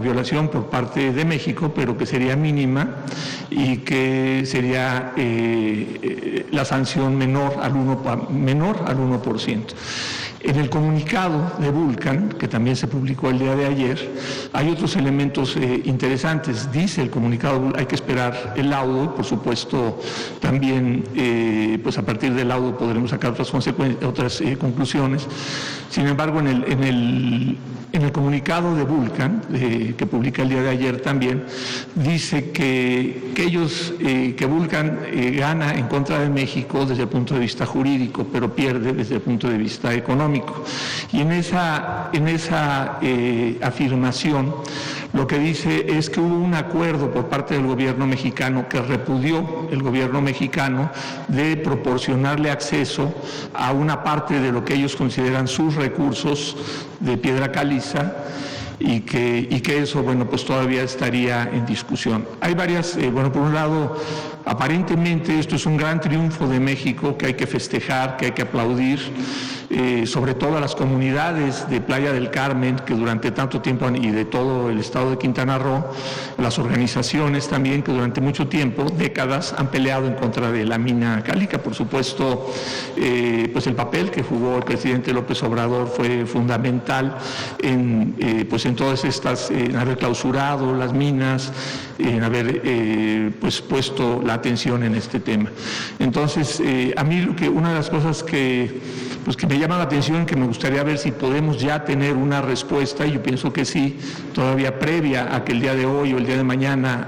violación por parte de México, pero que sería mínima y que sería la sanción menor al 1%. En el comunicado de Vulcan, que también se publicó el día de ayer, hay otros elementos interesantes. Dice el comunicado, hay que esperar el laudo, por supuesto, también pues a partir del laudo podremos sacar otras conclusiones. Sin embargo, en el comunicado de Vulcan, que publica el día de ayer también, dice que Vulcan gana en contra de México desde el punto de vista jurídico, pero pierde desde el punto de vista económico. Y en esa afirmación lo que dice es que hubo un acuerdo por parte del gobierno mexicano que repudió el gobierno mexicano de proporcionarle acceso a una parte de lo que ellos consideran sus recursos de piedra caliza y que eso, bueno, pues todavía estaría en discusión. Hay varias, por un lado, aparentemente esto es un gran triunfo de México que hay que festejar, que hay que aplaudir, sobre todo a las comunidades de Playa del Carmen, que durante tanto tiempo, y de todo el estado de Quintana Roo, las organizaciones también que durante mucho tiempo, décadas, han peleado en contra de la mina Calica. Por supuesto, pues el papel que jugó el presidente López Obrador fue fundamental en todas estas, en haber clausurado las minas, en haber pues puesto la atención en este tema. Entonces, a mí una de las cosas que me llama la atención, que me gustaría ver si podemos ya tener una respuesta, y yo pienso que sí, todavía previa a que el día de hoy o el día de mañana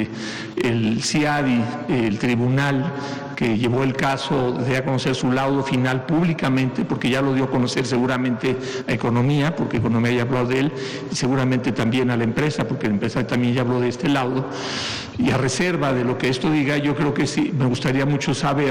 el CIADI, el tribunal que llevó el caso, dé a conocer su laudo final públicamente, porque ya lo dio a conocer seguramente a Economía, porque Economía ya habló de él, y seguramente también a la empresa, porque la empresa también ya habló de este laudo. Y a reserva de lo que esto diga, yo creo que sí, me gustaría mucho saber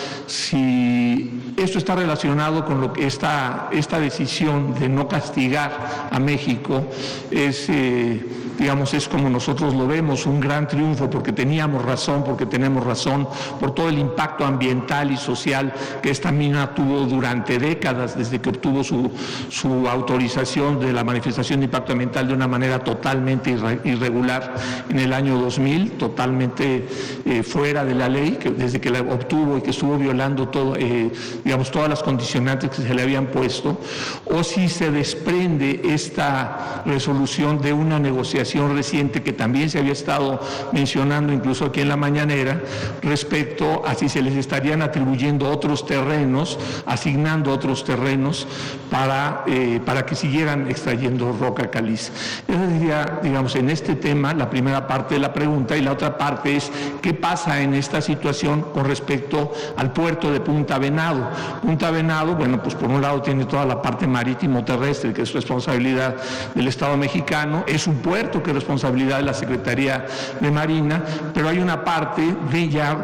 si esto está relacionado con lo que esta decisión de no castigar a México es como nosotros lo vemos, un gran triunfo, porque tenemos razón, porque tenemos razón, por todo el impacto ambiental y social que esta mina tuvo durante décadas, desde que obtuvo su autorización de la manifestación de impacto ambiental de una manera totalmente irregular en el año 2000, totalmente fuera de la ley, desde que la obtuvo y que estuvo violando todas las condicionantes que se le habían puesto, o si se desprende esta resolución de una negociación reciente que también se había estado mencionando incluso aquí en la mañanera, respecto a si se les estarían atribuyendo otros terrenos, asignando otros terrenos para que siguieran extrayendo roca caliza. Esa sería, en este tema, la primera parte de la pregunta, y la otra parte es ¿qué pasa en esta situación con respecto al puerto de Punta Venado? Punta Venado, pues por un lado tiene toda la parte marítimo terrestre, que es responsabilidad del Estado mexicano, es un puerto que es responsabilidad de la Secretaría de Marina, pero hay una parte de ya,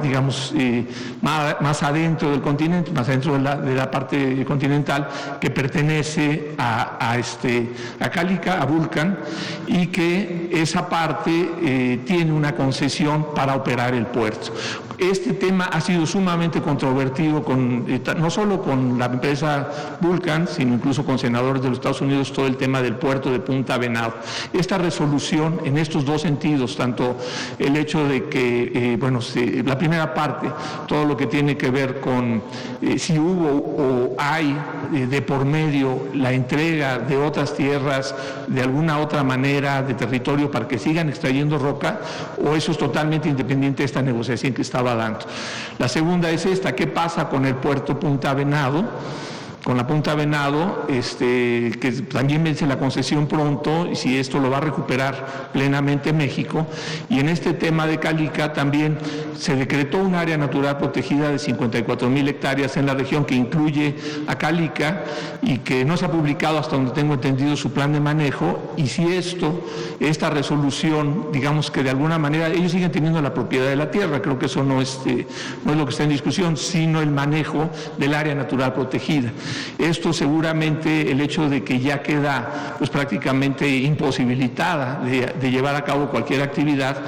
más adentro del continente, más adentro de la parte continental, que pertenece a Calica, a Vulcan, y que esa parte tiene una concesión para operar el puerto. Este tema ha sido sumamente controvertido, no solo con la empresa Vulcan, sino incluso con senadores de los Estados Unidos, todo el tema del puerto de Punta Venado. Esta resolución, en estos dos sentidos, tanto el hecho de que, la primera parte, todo lo que tiene que ver con si hubo o hay de por medio la entrega de otras tierras, de alguna otra manera, de territorio para que sigan extrayendo roca, o eso es totalmente independiente de esta negociación que estaba dando. La segunda es esta: ¿qué pasa con el puerto Punta Venado? Con la Punta Venado, que también vence la concesión pronto, y si esto lo va a recuperar plenamente México. Y en este tema de Calica también se decretó un área natural protegida de 54,000 hectáreas en la región, que incluye a Calica, y que no se ha publicado, hasta donde tengo entendido, su plan de manejo. Y si esta resolución, que de alguna manera ellos siguen teniendo la propiedad de la tierra, creo que eso no es lo que está en discusión, sino el manejo del área natural protegida. Esto seguramente, el hecho de que ya queda prácticamente imposibilitada de llevar a cabo cualquier actividad,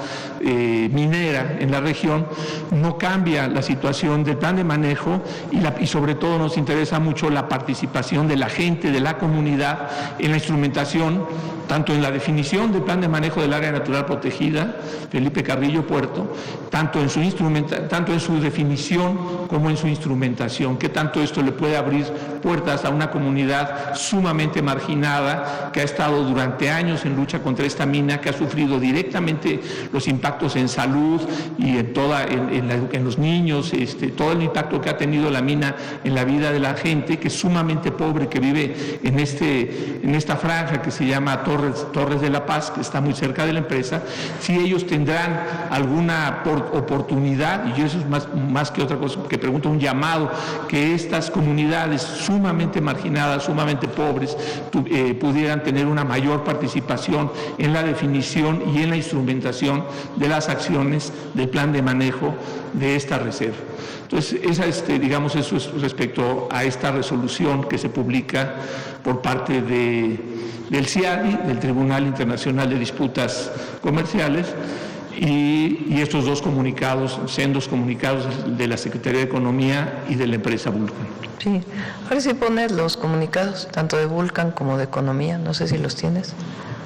minera en la región, no cambia la situación del plan de manejo y sobre todo nos interesa mucho la participación de la gente, de la comunidad en la instrumentación, tanto en la definición del plan de manejo del área natural protegida, Felipe Carrillo Puerto, tanto en su definición como en su instrumentación, que tanto esto le puede abrir puertas a una comunidad sumamente marginada que ha estado durante años en lucha contra esta mina, que ha sufrido directamente los impactos en salud y en los niños, todo el impacto que ha tenido la mina en la vida de la gente, que es sumamente pobre, que vive en esta franja que se llama Torres de la Paz, que está muy cerca de la empresa. Si ellos tendrán alguna oportunidad, y eso es más que otra cosa, que pregunto, un llamado, que estas comunidades sumamente marginadas, sumamente pobres, pudieran tener una mayor participación en la definición y en la instrumentación de las acciones del plan de manejo de esta reserva. Entonces, eso es respecto a esta resolución que se publica por parte del CIADI, del Tribunal Internacional de Disputas Comerciales, y estos dos comunicados, sendos comunicados de la Secretaría de Economía y de la empresa Vulcan. Sí, ahora sí pones los comunicados, tanto de Vulcan como de Economía, no sé si los tienes.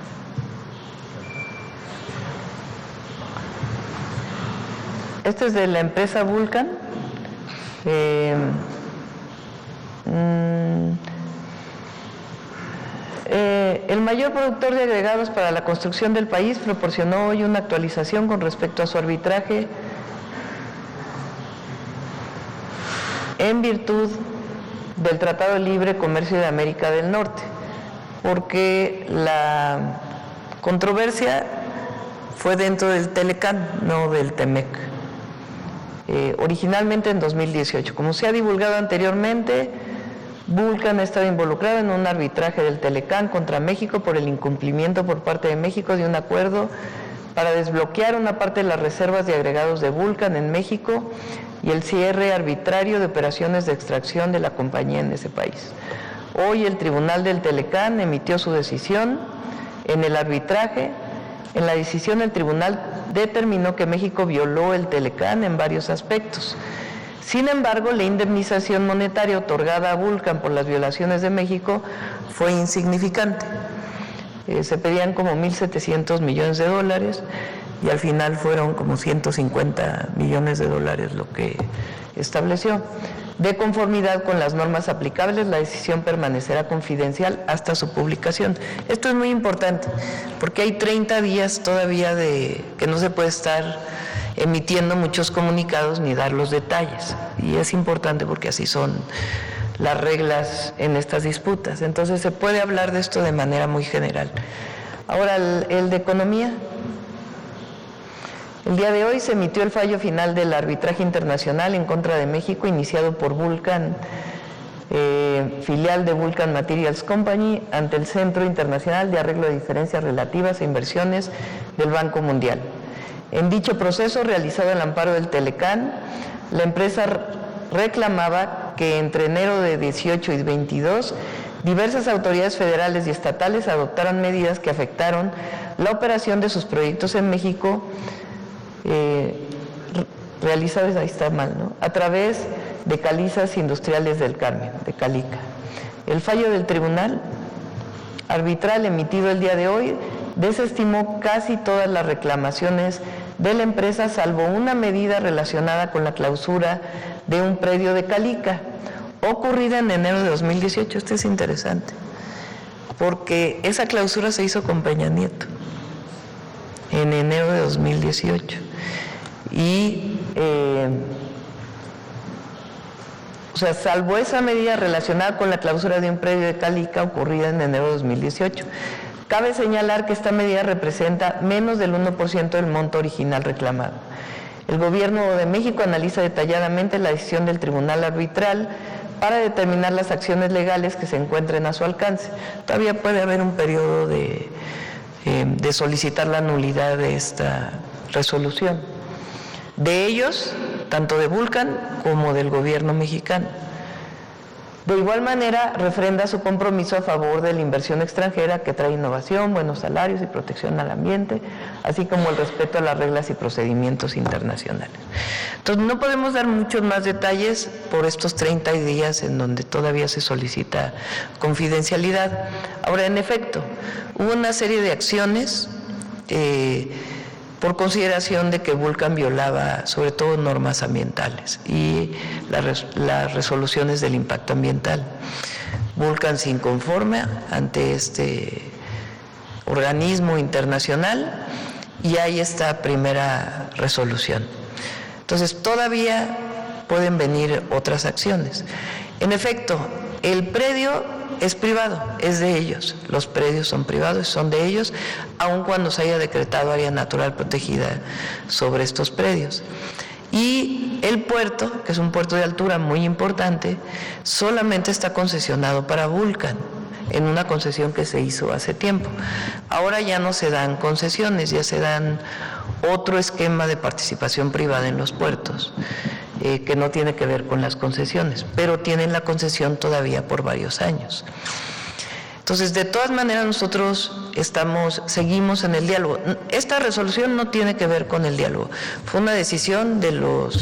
Este es de la empresa Vulcan. El mayor productor de agregados para la construcción del país proporcionó hoy una actualización con respecto a su arbitraje en virtud del Tratado de Libre Comercio de América del Norte, porque la controversia fue dentro del Telecán, no del Temec. Originalmente en 2018. Como se ha divulgado anteriormente, Vulcan ha estado involucrado en un arbitraje del Telecán contra México por el incumplimiento por parte de México de un acuerdo para desbloquear una parte de las reservas de agregados de Vulcan en México y el cierre arbitrario de operaciones de extracción de la compañía en ese país. Hoy el Tribunal del Telecán emitió su decisión en el arbitraje. En la decisión el tribunal determinó que México violó el Telecán en varios aspectos. Sin embargo, la indemnización monetaria otorgada a Vulcan por las violaciones de México fue insignificante. Se pedían como 1.700 millones de dólares y al final fueron como 150 millones de dólares lo que estableció. De conformidad con las normas aplicables, la decisión permanecerá confidencial hasta su publicación. Esto es muy importante, porque hay 30 días todavía que no se puede estar emitiendo muchos comunicados ni dar los detalles. Y es importante porque así son las reglas en estas disputas. Entonces se puede hablar de esto de manera muy general. Ahora, el de Economía. El día de hoy se emitió el fallo final del arbitraje internacional en contra de México, iniciado por Vulcan, filial de Vulcan Materials Company, ante el Centro Internacional de Arreglo de Diferencias Relativas e Inversiones del Banco Mundial. En dicho proceso, realizado al amparo del Telecán, la empresa reclamaba que entre enero de 18 y 22, diversas autoridades federales y estatales adoptaron medidas que afectaron la operación de sus proyectos en México, realizadas, ahí está mal, ¿no?, a través de Calizas Industriales del Carmen, de Calica. El fallo del tribunal arbitral emitido el día de hoy desestimó casi todas las reclamaciones de la empresa, salvo una medida relacionada con la clausura de un predio de Calica, ocurrida en enero de 2018. Esto es interesante, porque esa clausura se hizo con Peña Nieto en enero de 2018. Y, salvo esa medida relacionada con la clausura de un predio de Calica ocurrida en enero de 2018. Cabe señalar que esta medida representa menos del 1% del monto original reclamado. El Gobierno de México analiza detalladamente la decisión del Tribunal Arbitral para determinar las acciones legales que se encuentren a su alcance. Todavía puede haber un periodo de solicitar la nulidad de esta resolución. De ellos, tanto de Vulcan como del gobierno mexicano. De igual manera, refrenda su compromiso a favor de la inversión extranjera que trae innovación, buenos salarios y protección al ambiente, así como el respeto a las reglas y procedimientos internacionales. Entonces, no podemos dar muchos más detalles por estos 30 días en donde todavía se solicita confidencialidad. Ahora, en efecto, hubo una serie de acciones por consideración de que Vulcan violaba sobre todo normas ambientales y las resoluciones del impacto ambiental. Vulcan se inconforma ante este organismo internacional y hay esta primera resolución. Entonces todavía pueden venir otras acciones. En efecto, el predio es privado, es de ellos. Los predios son privados, son de ellos, aun cuando se haya decretado área natural protegida sobre estos predios. Y el puerto, que es un puerto de altura muy importante, solamente está concesionado para Vulcan, en una concesión que se hizo hace tiempo. Ahora ya no se dan concesiones, ya se dan otro esquema de participación privada en los puertos, que no tiene que ver con las concesiones, pero tienen la concesión todavía por varios años. Entonces, de todas maneras, nosotros seguimos en el diálogo. Esta resolución no tiene que ver con el diálogo, fue una decisión del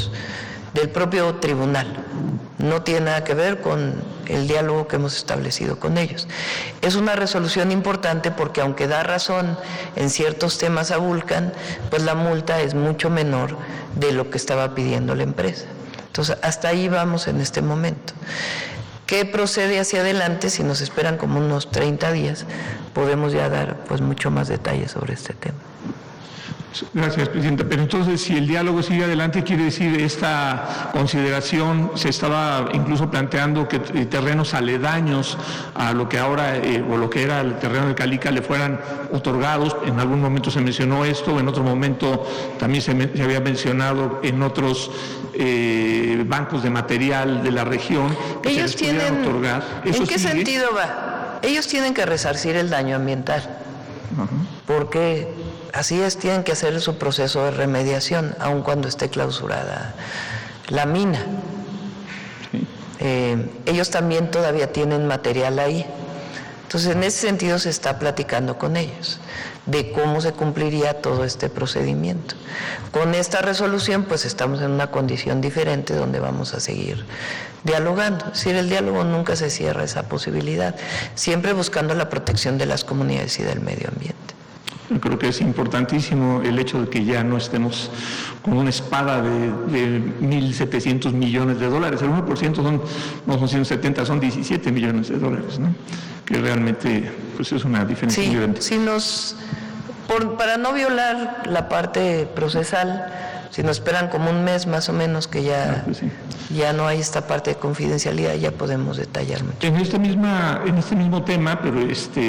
propio tribunal, no tiene nada que ver con el diálogo que hemos establecido con ellos. Es una resolución importante porque aunque da razón en ciertos temas a Vulcan, pues la multa es mucho menor de lo que estaba pidiendo la empresa. Entonces, hasta ahí vamos en este momento. ¿Qué procede hacia adelante? Si nos esperan como unos 30 días, podemos ya dar pues mucho más detalles sobre este tema. Gracias, Presidenta. Pero entonces, si el diálogo sigue adelante, quiere decir esta consideración, se estaba incluso planteando que terrenos aledaños a lo que ahora, o lo que era el terreno de Calica, le fueran otorgados. En algún momento se mencionó esto, en otro momento también se había mencionado en otros bancos de material de la región que ellos se les pudieran otorgar. ¿En qué sentido va? Ellos tienen que resarcir el daño ambiental, porque así es, tienen que hacer su proceso de remediación, aun cuando esté clausurada la mina. Sí. Ellos también todavía tienen material ahí. Entonces, en ese sentido se está platicando con ellos de cómo se cumpliría todo este procedimiento. Con esta resolución, pues estamos en una condición diferente donde vamos a seguir dialogando. Es decir, el diálogo nunca se cierra esa posibilidad, siempre buscando la protección de las comunidades y del medio ambiente. Yo creo que es importantísimo el hecho de que ya no estemos con una espada de 1.700 millones de dólares. El 1% no son 170, son 17 millones de dólares, ¿no? Que realmente pues es una diferencia muy grande. Sí, para no violar la parte procesal, si nos esperan como un mes más o menos que ya, ya no hay esta parte de confidencialidad, ya podemos detallar mucho. En este mismo tema, pero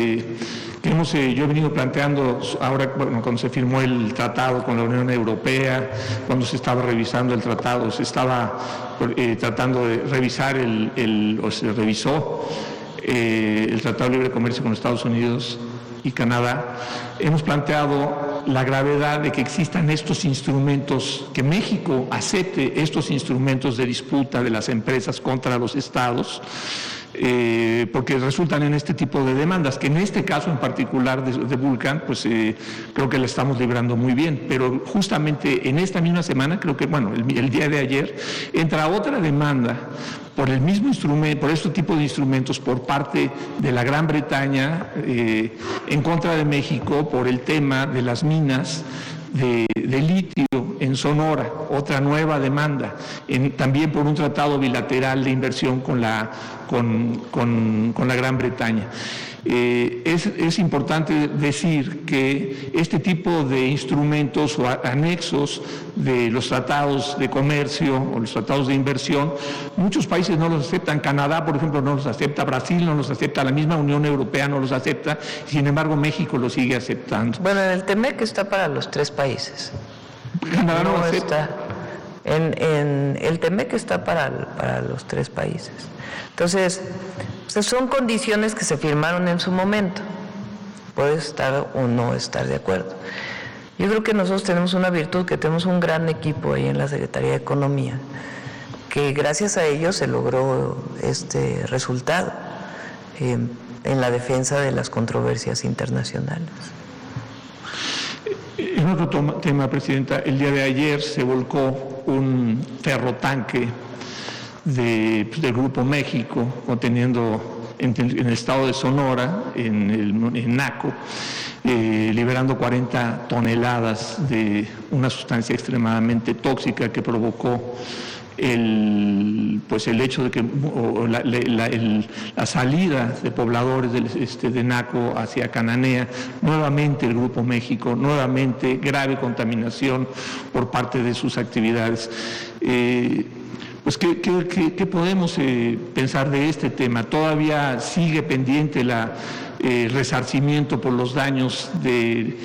yo he venido planteando ahora, bueno, cuando se firmó el tratado con la Unión Europea, cuando se estaba revisando el tratado, se estaba tratando de revisar o se revisó el Tratado de Libre Comercio con Estados Unidos y Canadá, hemos planteado la gravedad de que existan estos instrumentos, que México acepte estos instrumentos de disputa de las empresas contra los estados, porque resultan en este tipo de demandas, que en este caso en particular de Vulcan, pues creo que la estamos librando muy bien, pero justamente en esta misma semana, creo que, bueno, el día de ayer, entra otra demanda por el mismo instrumento, por este tipo de instrumentos por parte de la Gran Bretaña en contra de México por el tema de las minas de litio en Sonora, otra nueva demanda, también por un tratado bilateral de inversión con la Gran Bretaña. Es importante decir que este tipo de instrumentos o anexos de los tratados de comercio o los tratados de inversión, muchos países no los aceptan. Canadá, por ejemplo, no los acepta, Brasil no los acepta, la misma Unión Europea no los acepta, sin embargo México los sigue aceptando. Bueno, en el TEMEC está para los 3 países. Canadá no lo acepta. En el TEMEC está para los 3 países. Entonces, son condiciones que se firmaron en su momento. Puedes estar o no estar de acuerdo. Yo creo que nosotros tenemos una virtud, que tenemos un gran equipo ahí en la Secretaría de Economía, que gracias a ellos se logró este resultado en la defensa de las controversias internacionales. En otro tema, Presidenta, el día de ayer se volcó un ferrotanque del Grupo México, conteniendo en el estado de Sonora, en Naco, liberando 40 toneladas de una sustancia extremadamente tóxica que provocó el hecho de que la salida de pobladores de Naco hacia Cananea, nuevamente el Grupo México, nuevamente grave contaminación por parte de sus actividades. Pues, ¿qué podemos pensar de este tema? Todavía sigue pendiente el resarcimiento por los daños de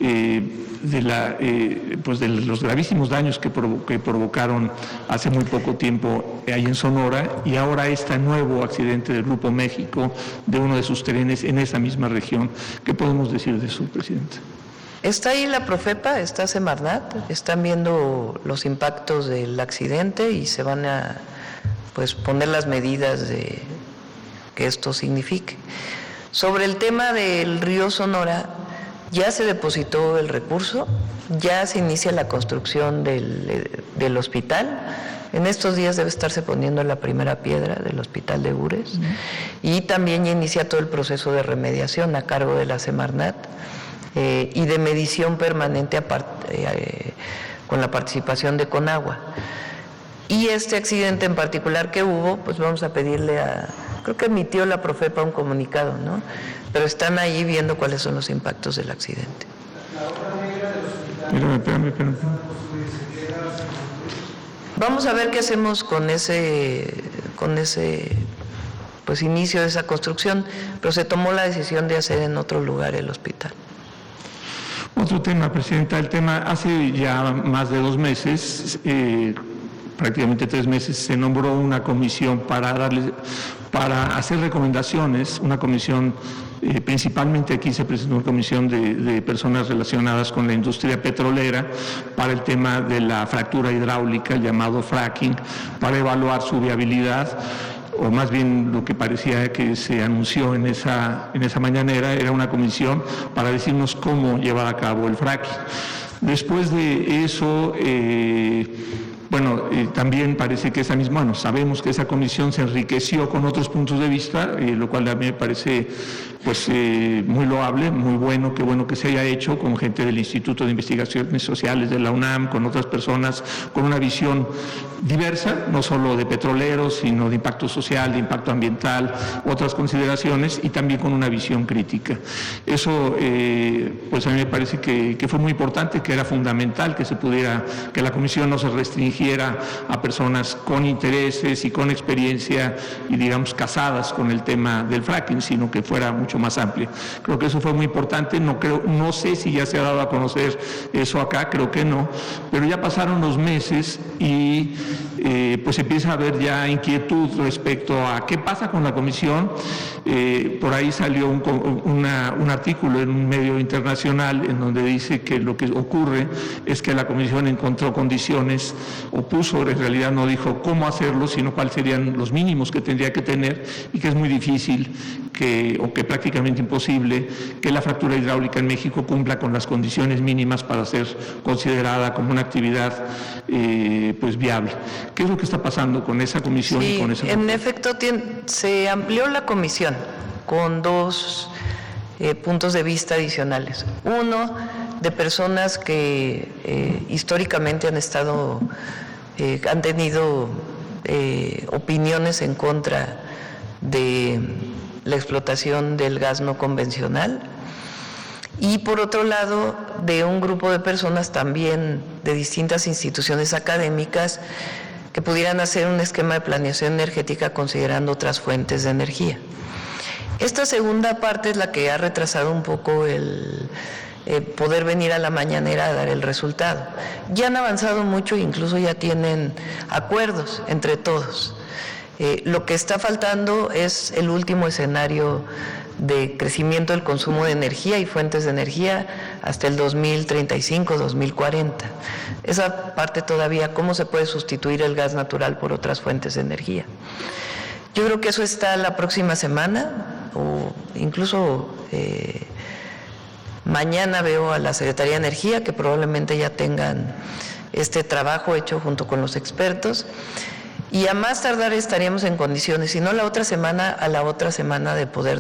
los gravísimos daños que provocaron hace muy poco tiempo ahí en Sonora, y ahora este nuevo accidente del Grupo México de uno de sus trenes en esa misma región. ¿Qué podemos decir de eso, Presidente? Está ahí la Profepa, está Semarnat, están viendo los impactos del accidente y se van a poner las medidas de que esto signifique. Sobre el tema del río Sonora, ya se depositó el recurso, ya se inicia la construcción del hospital. En estos días debe estarse poniendo la primera piedra del hospital de Ures, y también ya inicia todo el proceso de remediación a cargo de la Semarnat y de medición permanente con la participación de Conagua. Y este accidente en particular que hubo, pues vamos a pedirle creo que emitió la Profepa un comunicado, ¿no? Pero están ahí viendo cuáles son los impactos del accidente. Espérame. Vamos a ver qué hacemos con ese inicio de esa construcción, pero se tomó la decisión de hacer en otro lugar el hospital. Otro tema, Presidenta, hace ya más de 2 meses, prácticamente 3 meses, se nombró una comisión para hacer recomendaciones, una comisión, principalmente aquí se presentó una comisión de personas relacionadas con la industria petrolera para el tema de la fractura hidráulica, el llamado fracking, para evaluar su viabilidad, o más bien lo que parecía que se anunció en esa mañanera era una comisión para decirnos cómo llevar a cabo el fracking. Después de eso, también parece que sabemos que esa comisión se enriqueció con otros puntos de vista, lo cual a mí me parece muy loable, muy bueno, qué bueno que se haya hecho con gente del Instituto de Investigaciones Sociales de la UNAM, con otras personas con una visión diversa, no solo de petroleros, sino de impacto social, de impacto ambiental, otras consideraciones, y también con una visión crítica. Eso, a mí me parece que fue muy importante, que era fundamental que la comisión no se restringiera a personas con intereses y con experiencia y, digamos, casadas con el tema del fracking, sino que fuera mucho más amplia. Creo que eso fue muy importante. No sé si ya se ha dado a conocer eso acá, creo que no, pero ya pasaron los meses y empieza a haber ya inquietud respecto a qué pasa con la comisión. Por ahí salió un artículo en un medio internacional en donde dice que lo que ocurre es que la comisión encontró condiciones, en realidad no dijo cómo hacerlo, sino cuáles serían los mínimos que tendría que tener, y que es muy difícil que prácticamente imposible que la fractura hidráulica en México cumpla con las condiciones mínimas para ser considerada como una actividad viable. ¿Qué es lo que está pasando con esa comisión? Sí, y con esa en efecto se amplió la comisión con 2 puntos de vista adicionales. Uno, de personas que históricamente han tenido opiniones en contra de la explotación del gas no convencional, y por otro lado de un grupo de personas también de distintas instituciones académicas que pudieran hacer un esquema de planeación energética considerando otras fuentes de energía. Esta segunda parte es la que ha retrasado un poco el poder venir a la mañanera a dar el resultado. Ya han avanzado mucho e incluso ya tienen acuerdos entre todos. Lo que está faltando es el último escenario de crecimiento del consumo de energía y fuentes de energía hasta el 2035, 2040. Esa parte todavía, ¿cómo se puede sustituir el gas natural por otras fuentes de energía? Yo creo que eso está la próxima semana, o incluso mañana veo a la Secretaría de Energía, que probablemente ya tengan este trabajo hecho junto con los expertos, y a más tardar estaríamos en condiciones, si no la otra semana, a la otra semana de poder